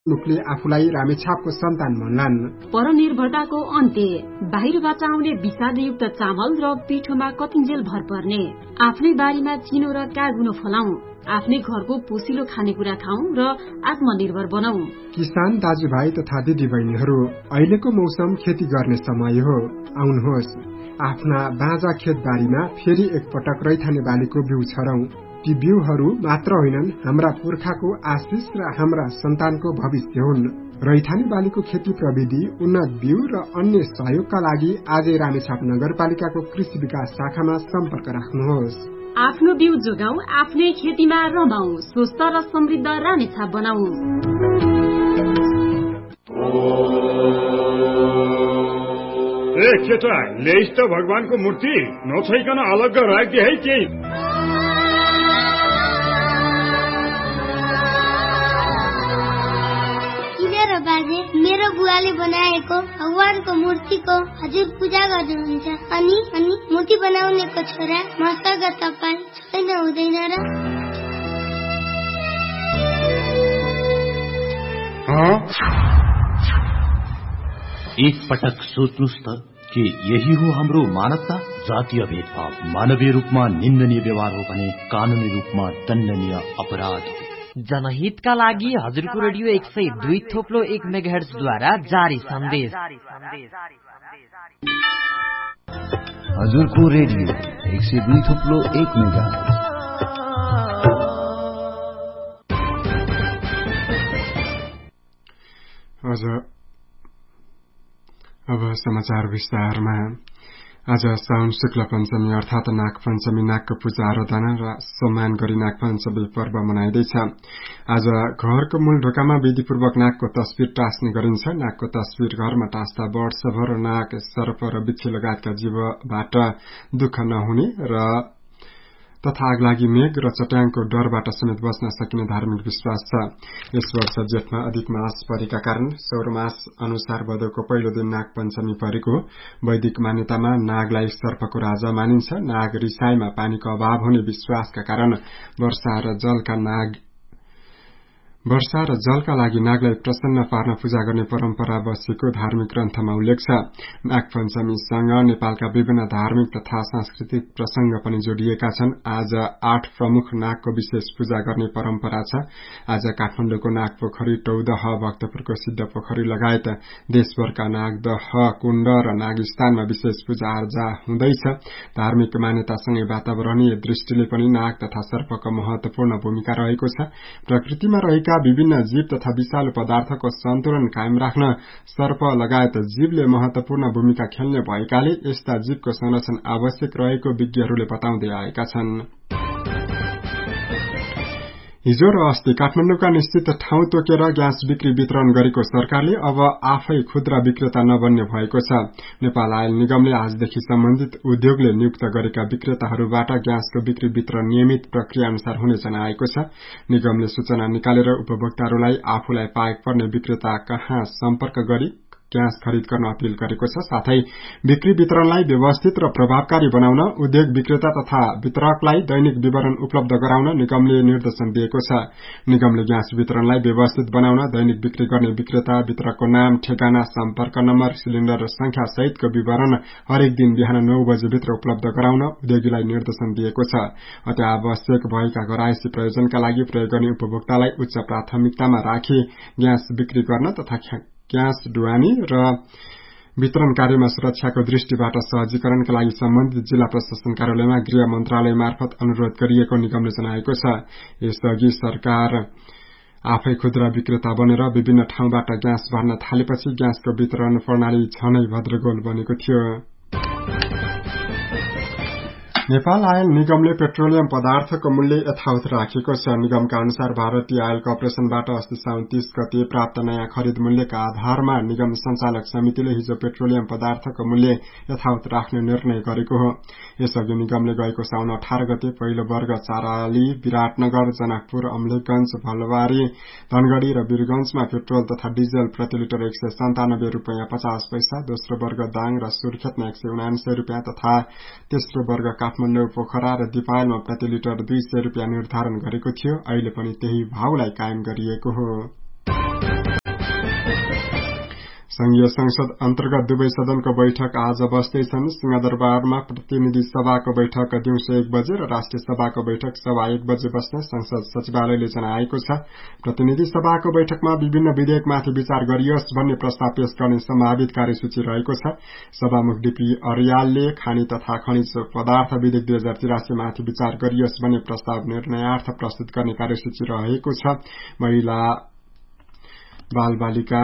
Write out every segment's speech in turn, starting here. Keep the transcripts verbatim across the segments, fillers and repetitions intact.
मुखले आफूलाई रामेछापको सन्तान भन्लान्। परनिर्भरताको अन्त्य, बाहिरबाट आउने विषादयुक्त चामल र पिठोमा कतिन्जेल भर पर्ने, आफ्नै बारीमा चिनो र कागुनो फलाऊ, आफ्नै घरको पोसिलो खानेकुरा खाऊ र आत्मनिर्भर बनाऊ। किसान दाजुभाइ तथा दिदी बहिनीहरू, अहिलेको मौसम खेती गर्ने समय हो। आउनुहोस्, आफ्ना बाँझा खेतबारीमा फेरि एकपटक रैथाने बालीको बिउ छरौं। ती बिउहरू मात्र होइनन्, हाम्रा पुर्खाको आशिष र हाम्रा सन्तानको भविष्य हुन्। रैथाने बालीको खेती प्रविधि, उन्नत बिउ र अन्य सहयोगका लागि आजै रामेछाप नगरपालिकाको कृषि विकास शाखामा सम्पर्क राख्नुहोस्। आफ्नो बिउ जोगाऊ, आफ्नै खेतीमा रमाऊ, स्वस्थ र समृद्ध रामेछाप बनाऊ। ए केटा, ल्याइस् त भगवानको मूर्ति, नछैकन अलग्ग राखिदिए है केही। बाजे, मेरो बुवाले बनाएको भगवानको मूर्तिको हजुर पूजा गर्नुहुन्छ, अनि अनि मूर्ति बनाउनेको छोरा मसँग तपाईँ छैन हुँदैन र? एक पटक सोच्नुस् त के यही हो हाम्रो मानवता? जातीय भेदभाव मानवीय रूपमा निन्दनीय व्यवहार हो भने कानूनी रूपमा दण्डनीय अपराध हो। जनहितका लागि हजुरको रेडियो एक सय दुई थोप्लो एक मेगाहर्ट्जद्वारा जारी सन्देश। हजुरको रेडियो एक सय दुई थोप्लो एक मेगाहर्ट्ज। अब समाचार विस्तारमा। आज साउन शुक्ल पञ्चमी अर्थात नाग पञ्चमी, नागको पूजा आराधना र सम्मान गरी नाग पञ्चमी पर्व मनाइँदैछ। आज घरको मूल ढोकामा विधिपूर्वक नागको तस्बिर टाँस्ने गरिन्छ। नागको तस्बिर घरमा टाँस्दा वर्षभर नाग, सर्प र बिच्छी लगायतका जीवबाट दुःख नहुने र तथा आगलागी, मेघ र चट्याङको डरबाट समेत बच्न सकिने धार्मिक विश्वास छ। यस वर्ष जेठमा अधिक मास परेका कारण सौरमास अनुसार भदौको पहिलो दिन नाग पञ्चमी परेको। वैदिक मान्यतामा नागलाई सर्पको राजा मानिन्छ। नाग रिसाइमा पानीको अभाव हुने विश्वासका कारण वर्षा र जलका नाग वर्षा र जलका लागि नागलाई प्रसन्न पार्न पूजा गर्ने परम्परा बसेको धार्मिक ग्रन्थमा उल्लेख छ। नाग पञ्चमीसँग नेपालका विभिन्न धार्मिक तथा सांस्कृतिक प्रसंग पनि जोडिएका छन्। आज आठ प्रमुख नागको विशेष पूजा गर्ने परम्परा छ। आज काठमाडौँको नाग पोखरी, टौदह, भक्तपुरको सिद्ध पोखरी लगायत देशभरका नागदह कुण्ड र नागस्थानमा विशेष पूजा आर्जा हुँदैछ। धार्मिक मान्यतासँगै वातावरणीय दृष्टिले पनि नाग तथा सर्पको महत्वपूर्ण भूमिका रहेको छ। प्रकृतिमा रहेका विभिन्न जीव तथा विषालु पदार्थको सन्तुलन कायम राख्न सर्प लगायत जीवले महत्वपूर्ण भूमिका खेल्ने भएकाले यस्ता जीवको संरक्षण आवश्यक रहेको विज्ञहरूले बताउँदै आएका छन्। हिजो र अस्ति काठमाडौँका निश्चित ठाउँ तोकेर ग्यास बिक्री वितरण गरेको सरकारले अब आफै खुद्रा विक्रेता नबन्ने भएको छ। नेपाल आयल निगमले आजदेखि सम्बन्धित उद्योगले नियुक्त गरेका विक्रेताहरूबाट ग्यासको बिक्री वितरण नियमित प्रक्रिया अनुसार हुने जनाएको छ। निगमले सूचना निकालेर उपभोक्ताहरूलाई आफूलाई पाएक पर्ने विक्रेता कहाँ सम्पर्क गरी ग्यास खरिद गर्न अपील गरेको छ। साथै बिक्री वितरणलाई व्यवस्थित र प्रभावकारी बनाउन उद्योग विक्रेता तथा वितरकलाई दैनिक विवरण उपलब्ध गराउन निगमले निर्देशन दिएको छ। निगमले ग्यास वितरणलाई व्यवस्थित बनाउन दैनिक बिक्री गर्ने विक्रेता, वितरकको नाम, ठेगाना, सम्पर्क नम्बर, सिलिण्डर र संख्या सहितको विवरण हरेक दिन बिहान नौ बजे भित्र उपलब्ध गराउन उद्योगीलाई निर्देशन दिएको छ। अत्यावश्यक भएका घरायसी प्रयोजनका लागि प्रयोग गर्ने उपभोक्तालाई उच्च प्राथमिकतामा राखी ग्यास बिक्री गर्न तथा ग्यास ढुवानी र वितरण कार्यमा सुरक्षाको दृष्टिबाट सहजीकरणका लागि सम्बन्धित जिल्ला प्रशासन कार्यालयमा गृह मन्त्रालय मार्फत अनुरोध गरिएको निगमले जनाएको छ। यसअघि सरकार आफै खुद्रा विक्रेता बनेर विभिन्न ठाउँबाट ग्यास भर्न थालेपछि ग्यासको वितरण प्रणाली झनै भद्रगोल बनेको थियो। नेपाल आयल निगमले पेट्रोलियम पदार्थको मूल्य यथावत राखेको छ। निगमका अनुसार भारतीय आयल कर्पोरेशनबाट अस्ति साउन तीस गते प्राप्त नयाँ खरिद मूल्यका आधारमा निगम संचालक समितिले हिजो पेट्रोलियम पदार्थको मूल्य यथावत राख्ने निर्णय गरेको हो। यसअघि निगमले गएको साउन अठार गते पहिलो वर्ग चाराली, विराटनगर, जनकपुर, अमलेखगंज, भलवारी, धनगढ़ी र वीरगंजमा पेट्रोल तथा डिजल प्रति लिटर एक सय सन्तानब्बे रूपियाँ पचास पैसा, दोस्रो वर्ग दाङ र सुर्खेतमा एक सय उनासय रूपियाँ तथा तेस्रो वर्ग काठमाडौँ, पोखरा र दिपायलमा प्रति लिटर दुई सय रूपियाँ निर्धारण गरेको थियो। अहिले पनि त्यही भावलाई कायम गरिएको हो। संघीय संसद अन्तर्गत दुवै सदनको बैठक आज बस्दैछन्। सिंहदरबारमा प्रतिनिधि सभाको बैठक दिउँसो एक बजे र राष्ट्रिय सभाको बैठक सवा एक बजे बस्ने संसद सचिवालयले जनाएको छ। प्रतिनिधि सभाको बैठकमा विभिन्न विधेयकमाथि विचार गरियोस् भन्ने प्रस्ताव पेश गर्ने सम्भावित कार्यसूची रहेको छ। सभामुख डीपी अर्यालले खानी तथा खनिज पदार्थ विधेयक दुई हजार तिरासी माथि विचार गरियोस् भन्ने प्रस्ताव निर्णयार्थ प्रस्तुत गर्ने कार्यसूची रहेको छ। महिला बाल बालिका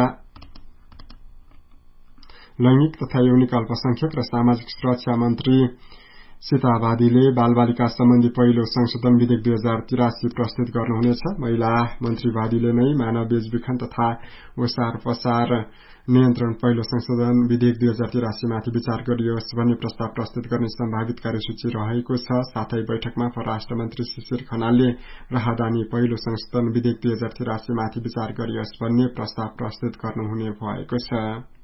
लैंगिक तथा यौनिक अल्पसंख्यक र सामाजिक सुरक्षा मन्त्री सीता वादीले बालबालिका सम्बन्धी पहिलो संशोधन विधेयक दुई हजार तिरासी प्रस्तुत गर्नुहुनेछ। महिला मन्त्री वादीले नै मानव बेचबिखन तथा ओसार पसार नियन्त्रण पहिलो संशोधन विधेयक दुई हजार तिरासी माथि विचार गरियोस् भन्ने प्रस्ताव प्रस्तुत गर्ने सम्भावित कार्यसूची रहेको छ। साथै बैठकमा परराष्ट्र मन्त्री शिशिर खनालले राहदानी पहिलो संशोधन विधेयक दुई हजार तिरासी माथि विचार गरियोस् भन्ने प्रस्ताव प्रस्तुत गर्नुहुने भएको छ।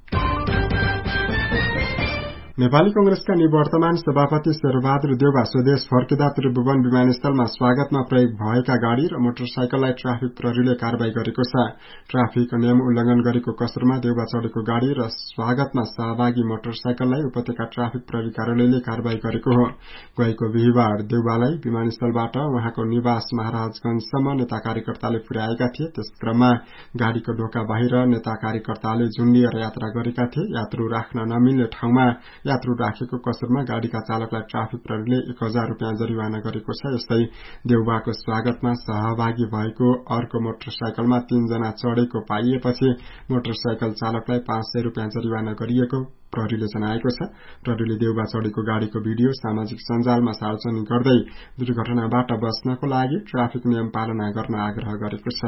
नेपाली कंग्रेसका निवर्तमान सभापति शेरबहादुर देउवा स्वदेश फर्किँदा त्रिभुवन विमानस्थलमा स्वागतमा प्रयोग भएका गाड़ी र मोटरसाइकललाई ट्राफिक प्रहरीले कारवाही गरेको छ। ट्राफिक नियम उल्लंघन गरेको कसरमा देउवा चढ़ेको गाड़ी र स्वागतमा सहभागी मोटरसाइकललाई उपत्यका ट्राफिक प्रहरी कार्यालयले कारवाही गरेको हो। गएको बिहिबार देउवालाई विमानस्थलबाट उहाँको निवास महाराजगंजसम्म नेता कार्यकर्ताले पुर्याएका थिए। त्यस क्रममा गाड़ीको ढोका बाहिर नेता कार्यकर्ताले झुण्डिएर यात्रा गरेका थिए। यात्रु राख्न नमिल्ने ठाउँमा यात्रु राखेको कसरमा गाड़ीका चालकलाई ट्राफिक प्रहरीले एक हजार रूपियाँ जरिवाना गरेको छ। यस्तै देउवाको स्वागतमा सहभागी भएको अर्को मोटरसाइकलमा तीनजना चढ़ेको पाइएपछि मोटरसाइकल चालकलाई पाँच सय रूपियाँ जरिवाना गरिएको प्रहरीले जनाएको छ। प्रहरीले देउवा चढ़ेको गाड़ीको भिडियो सामाजिक सञ्जालमा सार्वजनिक गर्दै दुर्घटनाबाट बच्नको लागि ट्राफिक नियम पालना गर्न आग्रह गरेको छ।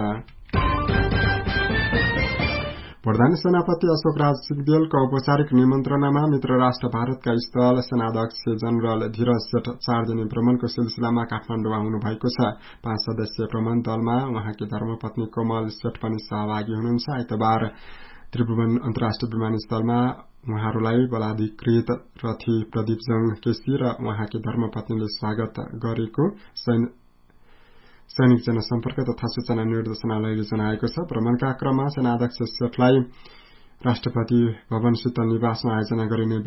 प्रधान सेनापति अशोक राज सिंहदेलको औपचारिक निमन्त्रणामा मित्र राष्ट्र भारतका स्थल सेनाध्यक्ष जनरल धीरज सेठ चार दिने भ्रमणको सिलसिलामा काठमाडौँ आउनु भएको छ। पाँच सदस्यीय भ्रमण दलमा उहाँकी धर्मपत्नी कोमल सेठ पनि सहभागी हुनुहुन्छ। आइतबार त्रिभुवन अन्तर्राष्ट्रिय विमानस्थलमा उहाँहरूलाई बलाधिकृत रथी प्रदीप जङ केसी र उहाँकी धर्मपत्नीले स्वागत गरेको सैनिक जनसम्पर्क तथा सूचना निर्देशनालयले जनाएको छ। भ्रमणका क्रममा सेनाध्यक्ष सेठलाई राष्ट्रपति भवनस्थित निवासमा आयोजना गरिने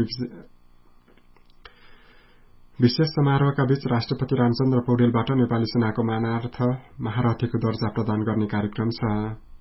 विशेष समारोहका बीच राष्ट्रपति रामचन्द्र पौडेलबाट नेपाली सेनाको मानार्थ महारथीको दर्जा प्रदान गर्ने कार्यक्रम छ।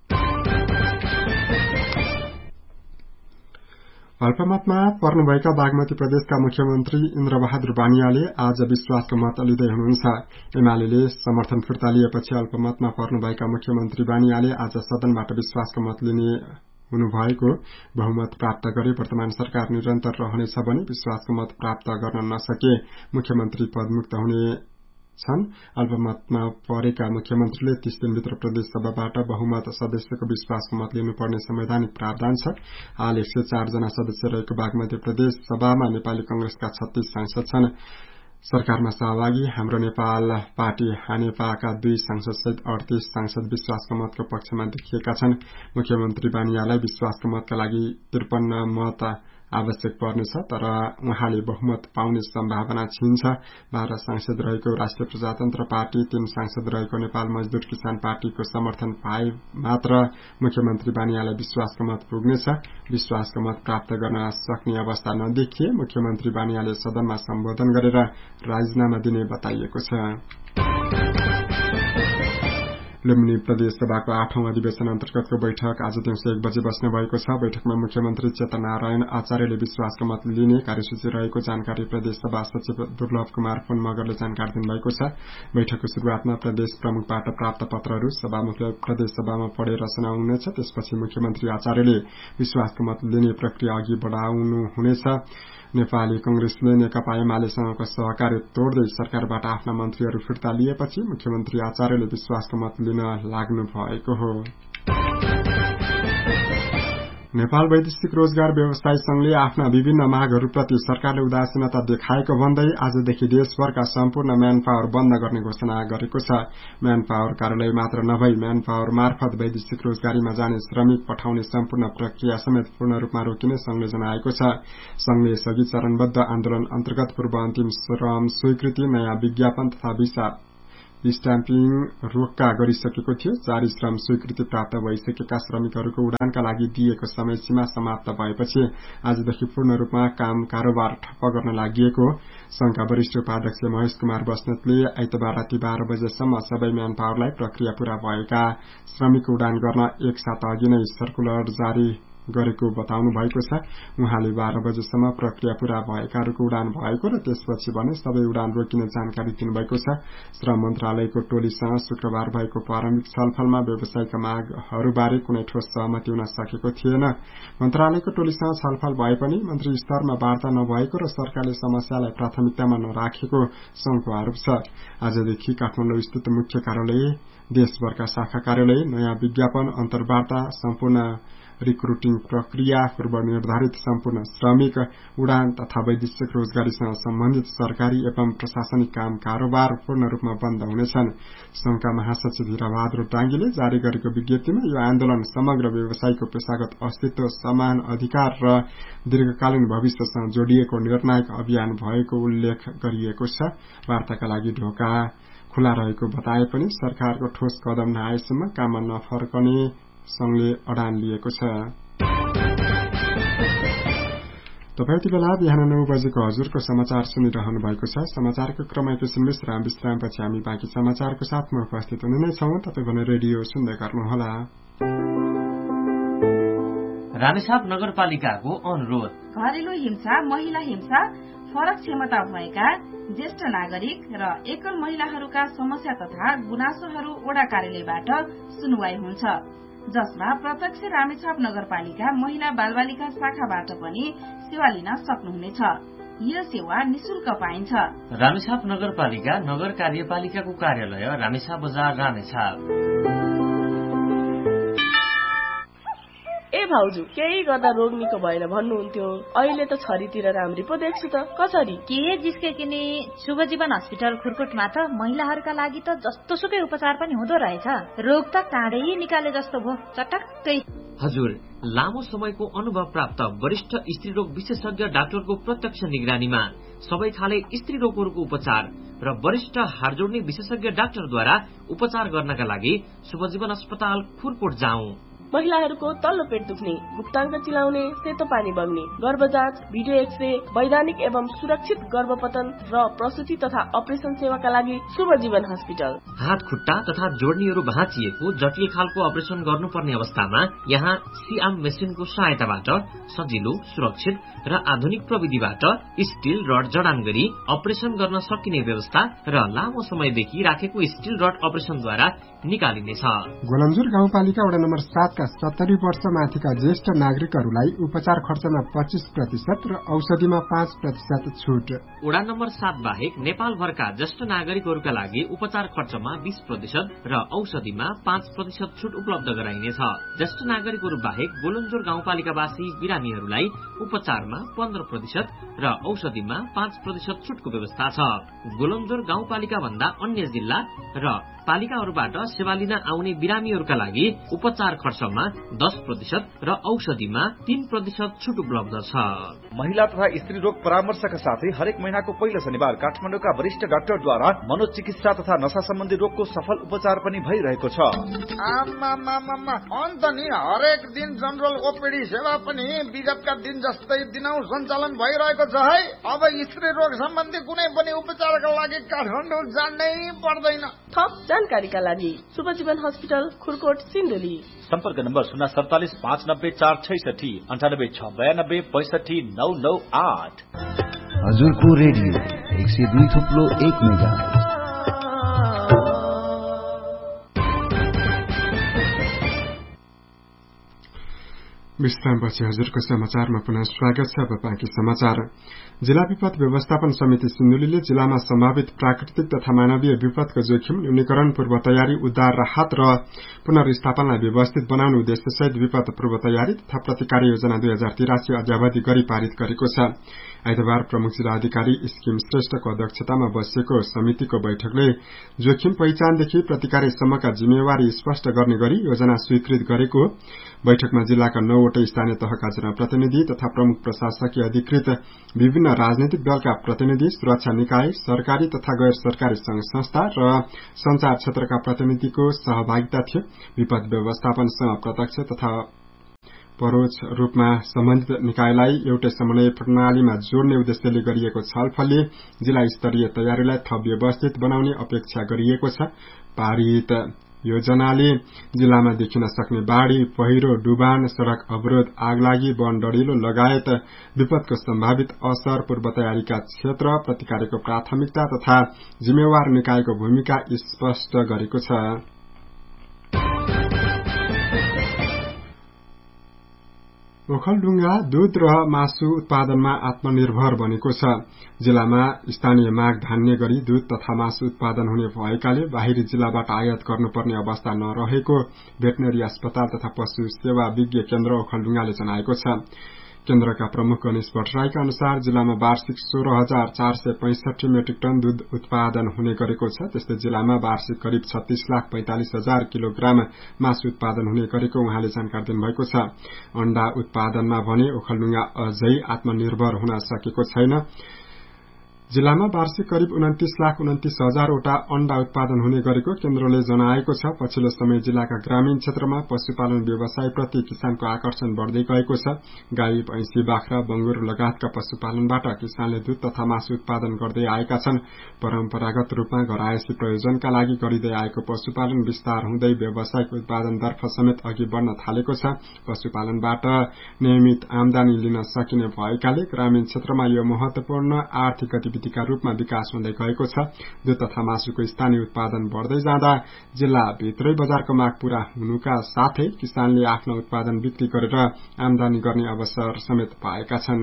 अल्पमतमा पर्नुभएका बागमती प्रदेशका मुख्यमन्त्री इन्द्रबहादुर बानियाले आज विश्वासको मत लिँदै हुनुहुन्छ। एमाले समर्थन फिर्ता लिएपछि अल्पमतमा पर्नुभएका मुख्यमन्त्री बानियाले आज सदनबाट विश्वासको मत लिने हुनुभएको बहुमत प्राप्त गरे वर्तमान सरकार निरन्तर रहनेछ भने विश्वासको मत प्राप्त गर्न नसके मुख्यमन्त्री पदमुक्त हुने छन्। अल्पमतमा परेका मुख्यमन्त्रीले तीस दिनभित्र प्रदेश सभाबाट बहुमत सदस्यको विश्वासको मत लिनुपर्ने संवैधानिक प्रावधान छ। हाल एक सय चार जना सदस्य रहेको बागमती प्रदेश सभामा नेपाली कंग्रेसका छत्तीस सांसद छन्। सरकारमा सहभागी हाम्रो नेपाल पार्टी हानेपाका दुई सांसद सहित अडतीस सांसद विश्वासको मतको पक्षमा देखिएका छन्। मुख्यमन्त्री बानियालाई विश्वासको मतका लागि त्रिपन्न मत आवश्यक पर्नेछ, तर उहाँले बहुमत पाउने सम्भावना छिन्छ। बाह्र सांसद रहेको राष्ट्रिय प्रजातन्त्र पार्टी, तीन सांसद रहेको नेपाल मजदूर किसान पार्टीको समर्थन पाए मात्र मुख्यमन्त्री बानियालाई विश्वासको मत पुग्नेछ। विश्वासको मत प्राप्त गर्न सक्ने अवस्था नदेखिए मुख्यमन्त्री बानियाले सदनमा सम्बोधन गरेर राजीनामा दिने बताइएको छ। लुम्बिनी प्रदेश सभाको आठौं अधिवेशन अन्तर्गतको बैठक आज दिउँसो एक बजे बस्ने भएको छ। बैठकमा मुख्यमन्त्री चेतनारायण आचार्यले विश्वासको मत लिने कार्यसूची रहेको जानकारी प्रदेश सभा सचिव दुर्लभ कुमार फोन मगरले जानकारी दिनुभएको छ। बैठकको शुरूआतमा प्रदेश प्रमुखबाट प्राप्त पत्रहरू सभामुखले प्रदेश सभामा पढेर सुनाउनेछ। त्यसपछि मुख्यमन्त्री आचार्यले विश्वासको मत लिने प्रक्रिया अघि बढाउनुहुनेछ। नेपाली कंग्रेसले नेकपा एमालेसँगको सहकार्य तोड्दै सरकारबाट आफ्ना मन्त्रीहरू फिर्ता लिएपछि मुख्यमन्त्री आचार्यले विश्वासको मत लिन लाग्नु भएको हो। नेपाल वैदेशिक रोजगार व्यवसायी संघले आफ्ना विभिन्न मागहरूप्रति सरकारले उदासीनता देखाएको भन्दै आजदेखि देशभरका सम्पूर्ण म्यान पावर बन्द गर्ने घोषणा गरेको छ। म्यान पावर कार्यालय मात्र नभई म्यान पावर मार्फत वैदेशिक रोजगारीमा जाने श्रमिक पठाउने सम्पूर्ण प्रक्रिया समेत पूर्ण रूपमा रोकिने संघले जनाएको छ। संघले यसअघि चरणबद्ध आन्दोलन अन्तर्गत पूर्व अन्तिम श्रम स्वीकृति, नयाँ विज्ञापन तथा भिसा स्ट्याम्पिङ रोक्का गरिसकेको थियो। जारी श्रम स्वीकृति प्राप्त भइसकेका श्रमिकहरूको उडानका लागि दिएको समय सीमा समाप्त भएपछि आजदेखि पूर्ण रूपमा काम कारोबार ठप्प गर्न लागि संघका वरिष्ठ उपाध्यक्ष महेश कुमार बस्नेतले आइतबार राति बाह्र बजेसम्म सबै म्यान पावरलाई प्रक्रिया पूरा भएका श्रमिक उडान गर्न एक साता अघि नै सर्कुलर जारी गरेको बताउनु भएको छ। उहाँले बाह्र बजेसम्म प्रक्रिया पूरा भएकाहरूको उडान भएको र त्यसपछि भने सबै उडान रोकिने जानकारी दिनुभएको छ। श्रम मन्त्रालयको टोलीसँग शुक्रबार भएको प्रारम्भिक छलफलमा व्यवसायका मागहरूबारे कुनै ठोस सहमति हुन सकेको थिएन। मन्त्रालयको टोलीसँग छलफल भए पनि मन्त्री स्तरमा वार्ता नभएको र सरकारले समस्यालाई प्राथमिकतामा नराखेको संघको आरोप छ। आजदेखि काठमाडौँ स्थित मुख्य कार्यालय, देशभरका शाखा कार्यालय, नयाँ विज्ञापन, अन्तर्वार्ता, सम्पूर्ण रिक्रुटिङ प्रक्रिया, पूर्व निर्धारित सम्पूर्ण श्रमिक उडान तथा वैदेशिक रोजगारीसँग सम्बन्धित सरकारी एवं प्रशासनिक काम कारोबार पूर्ण रूपमा बन्द हुनेछन्। संघका महासचिव हीराबहादुर टाङ्गीले जारी गरेको विज्ञप्तिमा यो आन्दोलन समग्र व्यवसायको पेशागत अस्तित्व, समान अधिकार र दीर्घकालीन भविष्यसँग जोडिएको निर्णायक अभियान भएको उल्लेख गरिएको छ। वार्ताका लागि ढोका खुला रहेको बताए पनि सरकारको ठोस कदम नआएसम्म काममा नफर्कने संघले अडान लिएको छ। तपाईँ यति बेला बिहान नौ बजेको हजुरको समाचार सुनिरहनु भएको छ। समाचारको क्रम एकैछिन विश्राम विश्रामपछि हामी बाँकी समाचारको साथमा उपस्थित हुने नै छौं। तपाईँ भने रेडियो सुन्दै गर्नुहोला। रामेछाप नगरपालिकाको अनुरोध। घरेलु हिंसा, महिला हिंसा, फरक क्षमता भएका ज्येष्ठ नागरिक र एकल महिलाहरूका समस्या तथा गुनासोहरू वडा कार्यालयबाट सुनवाई हुन्छ, जसमा प्रत्यक्ष रामेछाप नगरपालिका महिला बालबालिका शाखाबाट पनि सेवा लिन सक्नुहुनेछ। यो सेवा निशुल्क पाइन्छ। रामेछाप नगरपालिका नगर कार्यपालिकाको कार्यालय रामेछाप बजार रामेछाप। ए भाउजू, केही गर्दा रोग निको भएन भन्नुहुन्थ्यो, अहिले त छरीतिर राम्री पो देख्छु त। कसरी के जिस्के किने शुभ जीवन हस्पिटल खुरकोटमा त महिलाहरूका लागि त जस्तो सुकै उपचार पनि हुँदो रहेछ। रोग त काँडै निकाले जस्तो भो, चटक्कै। हजुर, लामो समयको अनुभव प्राप्त वरिष्ठ स्त्री रोग विशेषज्ञ डाक्टरको प्रत्यक्ष निगरानीमा सबै खाले स्त्री रोगहरूको उपचार र वरिष्ठ हाड जोड्ने विशेषज्ञ डाक्टरद्वारा उपचार गर्नका लागि शुभजीवन अस्पताल खुरकोट जाउँ। महिलाहरूको तल्लो पेट दुख्ने, गुप्ताङ्ग चिलाउने, सेतो पानी बग्ने, गर्भजाँच, भिडियो एक्सरे, वैधानिक एवं सुरक्षित गर्भपतन र प्रसुति तथा अपरेसन सेवाका लागि शुभ जीवन हस्पिटल। हात खुट्टा तथा जोड्नीहरू भाँचिएको जटिल खालको अपरेसन गर्नुपर्ने अवस्थामा यहाँ सिआम मेसिनको सहायताबाट सजिलो, सुरक्षित र आधुनिक प्रविधिबाट स्टील रड जडान गरी अपरेसन गर्न सकिने व्यवस्था र लामो समयदेखि राखेको स्टील रड अपरेसनद्वारा निकालिनेछ। गोलन्जुर गाउँपालिका वडा नम्बर सात का सत्तरी वर्ष माथिका ज्येष्ठ नागरिकहरूलाई उपचार खर्चमा पच्चीस प्रतिशत र औषधिमा पाँच प्रतिशत छूट। वडा नम्बर सात बाहेक नेपालभरका ज्येष्ठ नागरिकहरूका लागि उपचार खर्चमा बीस प्रतिशत र औषधिमा पाँच प्रतिशत छूट उपलब्ध गराइनेछ। ज्येष्ठ नागरिकहरू बाहेक गोलन्जुर गाउँपालिकावासी बिरामीहरूलाई उपचारमा पन्ध्र प्रतिशत र औषधिमा पाँच प्रतिशत छूटको व्यवस्था छ। गोलन्जुर गाउँपालिका भन्दा अन्य जिल्ला र पालिकाहरूबाट सेवा लिन आउने बिरामीहरूका लागि उपचार खर्चमा दस प्रतिशत र औषधिमा तीन प्रतिशत छूट उपलब्ध छ। महिला तथा स्त्री रोग परामर्शका साथै हरेक महिनाको पहिलो शनिबार काठमाडौँका वरिष्ठ डाक्टरद्वारा मनोचिकित्सा तथा नशा सम्बन्धी रोगको सफल उपचार पनि भइरहेको छ। अन्त नि हरेक दिन जनरल ओपीडी सेवा पनि विगतका दिन जस्तै दिनौ सञ्चालन भइरहेको छ है। अब स्त्री रोग सम्बन्धी कुनै पनि उपचारका लागि काठमाडौँ जानै पर्दैन। थप जानकारीका लागि शुभ जीवन हस्पिटल खुरकोट सिन्धुली। सम्पर्क नम्बर शून्य सडतालिस पाँच नब्बे चार छैसठी अन्ठानब्बे छ बयानब्बे पैसठी नौ नौ आठ। हजुरको रेडियो एक सय दुई थुप्लो एक मेगा। विश्रामपछि हजुरको समाचारमा पुनः स्वागत छ। अब बाँकी समाचार। जिल्ला विपद व्यवस्थापन समिति सिन्धुलीले जिल्लामा सम्भावित प्राकृतिक तथा मानवीय विपदको जोखिम न्यूनीकरण, पूर्व तयारी, उद्धार, राहत र पुनर्स्थापनालाई व्यवस्थित बनाउने उद्देश्यसहित विपद पूर्व तयारी तथा प्रतिकार योजना दुई हजार तिरासी अध्यावधि गरी पारित गरेको छ। आइतबार प्रमुख जिल्ला अधिकारी स्किम श्रेष्ठको अध्यक्षतामा बसेको समितिको बैठकले जोखिम पहिचानदेखि प्रतिकारसम्मका जिम्मेवारी स्पष्ट गर्ने गरी योजना स्वीकृत गरेको। बैठकमा जिल्लाका नौ रिपोर्ट स्थानीय तहका जनप्रतिनिधि तथा प्रमुख प्रशासकीय अधिकृत विभिन्न राजनैतिक दलका प्रतिनिधि, सुरक्षा निकाय, सरकारी तथा गैर सरकारी संघ संस्था र संचार क्षेत्रका प्रतिनिधिको सहभागिता थियो। विपद व्यवस्थापनसँग प्रत्यक्ष तथा परोक्ष रूपमा सम्बन्धित निकायलाई एउटै समन्वय प्रणालीमा जोड्ने उद्देश्यले गरिएको छलफलले जिल्ला स्तरीय तयारीलाई थप व्यवस्थित बनाउने अपेक्षा गरिएको छ। पारित योजनाले जिल्लामा देखिन सक्ने बाढ़ी, पहिरो, डुबान, सड़क अवरोध, आगलागी, वन डढिलो लगायत विपदको सम्भावित असर, पूर्व तयारीका क्षेत्र, प्रतिकारको प्राथमिकता तथा जिम्मेवार निकायको भूमिका स्पष्ट गरेको छ। ओखलढुङ्गा दूध र मासु उत्पादनमा आत्मनिर्भर बनेको छ। जिल्लामा स्थानीय माग धान्य गरी दूध तथा मासु उत्पादन हुने भएकाले बाहिरी जिल्लाबाट आयात गर्नुपर्ने अवस्था नरहेको भेटनरी अस्पताल तथा पशु सेवा विज्ञ केन्द्र ओखलढुङ्गाले जनाएको छ। केन्द्रका प्रमुख गणेश भट्टराईका अनुसार जिल्लामा वार्षिक सोह्र हजार चार सय पैंसठी मेट्रिक टन दूध उत्पादन हुने गरेको छ। त्यस्तै जिल्लामा वार्षिक करिब छत्तीस लाख पैंतालिस हजार किलोग्राम मासु उत्पादन हुने गरेको उहाँले जानकारी दिनुभएको छ। अण्डा उत्पादनमा भने ओखलढुङ्गा अझै आत्मनिर्भर हुन सकेको छैन। जिल्लामा वार्षिक करिब उन्तिस लाख उन्तिस हजारवटा अण्डा उत्पादन हुने गरेको केन्द्रले जनाएको छ। पछिल्लो समय जिल्लाका ग्रामीण क्षेत्रमा पशुपालन व्यवसायप्रति किसानको आकर्षण बढ़दै गएको छ। गाई, भैंसी, बाख्रा, बंगुर लगायतका पशुपालनबाट किसानले दूध तथा मासु उत्पादन गर्दै आएका छन्। परम्परागत रूपमा घरायसी प्रयोजनका लागि गरिँदै आएको पशुपालन विस्तार हुँदै व्यावसायिक उत्पादनतर्फ समेत अघि बढ़न थालेको छ। पशुपालनबाट नियमित आमदानी लिन सकिने भएकाले ग्रामीण क्षेत्रमा यो महत्वपूर्ण आर्थिक गतिविधिका रूपमा विकास हुँदै गएको छ। दूध तथा मासुको स्थानीय उत्पादन बढ़दै जाँदा जिल्ला भित्रै बजारको माग पूरा हुनुका साथै किसानले आफ्नो उत्पादन बिक्री गरेर आमदानी गर्ने अवसर समेत पाएका छन्।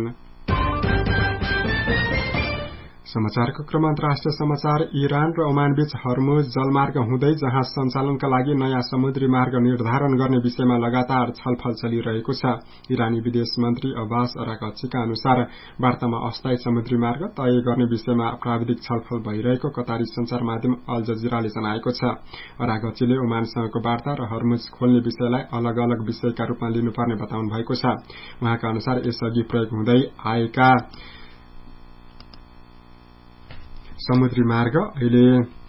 समाचारको क्रम अन्तर्राष्ट्रिय समाचार। इरान र ओमान बीच हर्मुज जलमार्ग हुँदै जहाज सञ्चालनका लागि नयाँ समुद्री मार्ग निर्धारण गर्ने विषयमा लगातार छलफल चलिरहेको छ। इरानी विदेश मन्त्री अब्बास अरागचीका अनुसार वार्तामा अस्थायी समुद्री मार्ग तय गर्ने विषयमा प्राविधिक छलफल भइरहेको कतारी संचार माध्यम अल जजिराले जनाएको छ। अरागचीले ओमानसँगको वार्ता र हर्मुज खोल्ने विषयलाई अलग अलग विषयका रूपमा लिनुपर्ने बताउनु भएको छ। उहाँका अनुसार यसअघि प्रयोग हुँदै आएका समुद्री मार्ग अहिले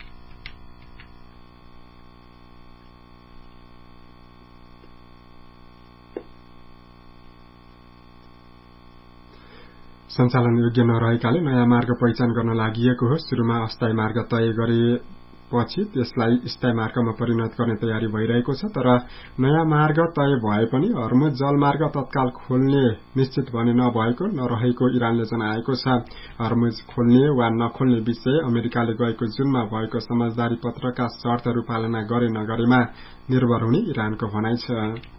सञ्चालन योग्य नरहेकाले नयाँ मार्ग पहिचान गर्न लागि हो। सुरुमा अस्थायी मार्ग तय गरेपछि त्यसलाई स्थायी मार्गमा परिणत गर्ने तयारी भइरहेको छ। तर नयाँ मार्ग तय भए पनि हर्मुज जलमार्ग तत्काल खोल्ने निश्चित भने नभएको नरहेको इरानले जनाएको छ। हर्मुज खोल्ने वा नखोल्ने विषय अमेरिकाले गएको जुनमा भएको समझदारी पत्रका शर्तहरू पालना गरे नगरेमा निर्भर हुने इरानको भनाइ छ।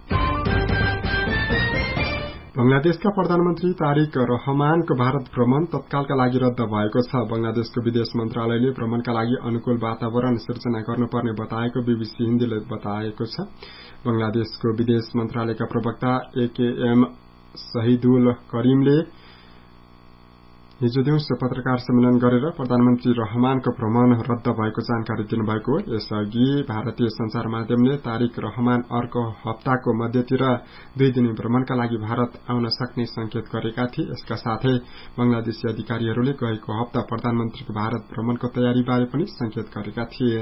बंगलादेशका प्रधानमन्त्री तारिक रहमानको भारत भ्रमण तत्कालका लागि रद्द भएको छ। बंगलादेशको विदेश मन्त्रालयले भ्रमणका लागि अनुकूल वातावरण सिर्जना गर्नुपर्ने बताएको बीबीसी हिन्दीले बताएको छ। बंगलादेशको विदेश मन्त्रालयका प्रवक्ता एकेएम शहीदुल करिमले हिजो दिउँसो पत्रकार सम्मेलन गरेर प्रधानमन्त्री रहमानको भ्रमण रद्द भएको जानकारी दिनुभएको हो। यसअघि भारतीय संचार माध्यमले तारिक रहमान अर्को हप्ताको मध्यतिर दुई दिने भ्रमणका लागि भारत आउन सक्ने संकेत गरेका थिए। यसका साथै बंगलादेशी अधिकारीहरूले गएको हप्ता प्रधानमन्त्रीको भारत भ्रमणको तयारीबारे पनि संकेत गरेका थिए।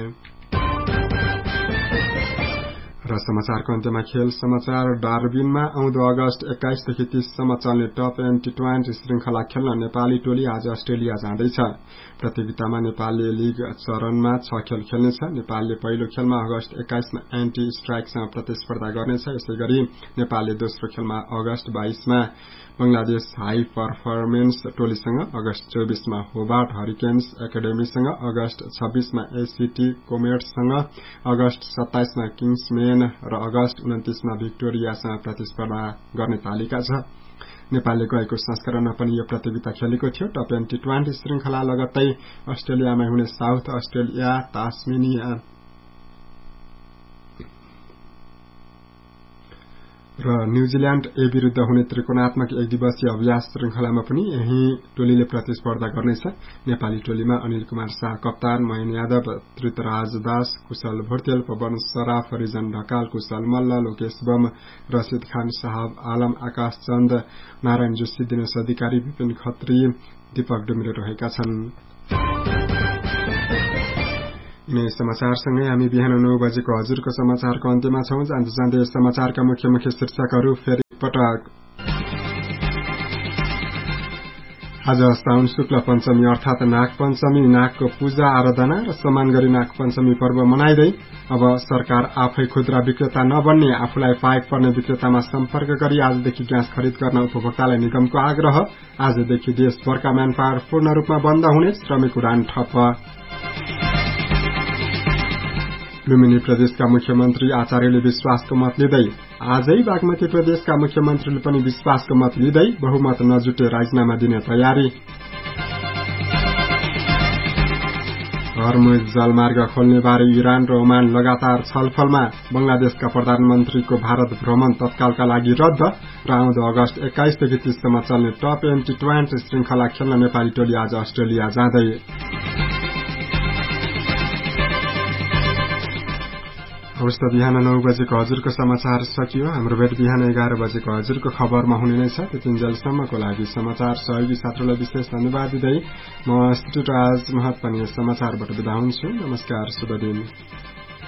र समाचारको अन्त्यमा खेल समाचार। डार्बिनमा आउँदो अगस्त एक्काइसदेखि तीससम्म चल्ने टप एन्ड टी ट्वेन्टी श्रृंखला खेल्न नेपाली टोली आज अस्ट्रेलिया जाँदैछ। प्रतियोगितामा नेपालले लीग चरणमा छ खेल खेल्नेछ। नेपालले पहिलो खेलमा अगस्त एक्काइसमा एन्टी स्ट्राइकसँग प्रतिस्पर्धा गर्नेछ। यसै गरी नेपालले दोस्रो खेलमा अगस्त बाइसमा बंगलादेश हाई परफर्मेन्स टोलीसँग, अगस्त चौबीसमा होबार्ट हरिकेन्स एकाडेमीसँग, अगस्त छब्बीसमा एसीटी कोमेट्ससँग, अगस्त सत्ताइसमा किङ्समेन र अगस्त उन्तिसमा भिक्टोरियासँग प्रतिस्पर्धा गर्ने तालिका छ। नेपालले गएको संस्करणमा पनि यो प्रतियोगिता खेलेको थियो। टप एन्ड टी ट्वेन्टी श्रृंखला लगत्तै अस्ट्रेलियामा हुने साउथ अस्ट्रेलिया, तास्मेनिया र न्यूजील्याण्ड ए विरूद्ध हुने त्रिकोणात्मक एक दिवसीय अभ्यास श्रृंखलामा पनि यही टोलीले प्रतिस्पर्धा गर्नेछ। नेपाली टोलीमा अनिल कुमार शाह कप्तान, महेन यादव, त्रितराज दास, कुशल भोर्तेल, पवन सराफ, फरिजन ढकाल, कुशल मल्ल, लोकेश बम, रशिद खान, साहब आलम, आकाश चन्द, नारायण जोशी, दिनेश अधिकारी, विपिन खत्री, दीपक डुम्रे रहेका छन्। यिनै समाचारसँगै हामी बिहान नौ बजेको हजुरको समाचारको अन्त्यमा छौं। जाँदै जाँदै समाचारका मुख्य मुख्य शीर्षकहरू फेरि पटक। आज साउन शुक्ल पञ्चमी अर्थात नाग पञ्चमी, नागको पूजा आराधना र सम्मान गरी नाग पञ्चमी पर्व मनाइदै अब सरकार आफै खुद्रा विक्रेता नबन्ने, आफूलाई पाएक पर्ने विक्रेतामा सम्पर्क गरी आजदेखि ग्यास खरिद गर्न उपभोक्तालाई निगमको आग्रह। आजदेखि देशभरका म्यान पावर पूर्ण रूपमा बन्द हुने, श्रमिक उडान ठप्प। लुम्बिनी प्रदेशका मुख्यमन्त्री आचार्यले विश्वासको मत लिँदै, आजै बागमती प्रदेशका मुख्यमन्त्रीले पनि विश्वासको मत लिँदै बहुमत नजुटे राजीनामा दिने तयारी। हर्मुज जलमार्ग खोल्ने बारे इरान र ओमान लगातार छलफलमा, बंगलादेशका प्रधानमन्त्रीको भारत भ्रमण तत्कालका लागि रद्द र आउँदो अगस्त एक्काइसदेखि तीससम्म चल्ने टप एम टी ट्वेन्टी श्रृंखला खेल्न नेपाली टोली आज अस्ट्रेलिया जाँदै। हवस् त बिहान नौ बजेको हजुरको समाचार सकियो। हाम्रो भेट बिहान एघार बजेको हजुरको खबरमा हुने नै छ। त्यतिन्जेलसम्मको लागि समाचार सहयोगी साथीलाई विशेष धन्यवाद दिँदै म स्टुडियो राज महत पनि समाचारबाट बिदा हुन्छु। नमस्कार, शुभ दिन।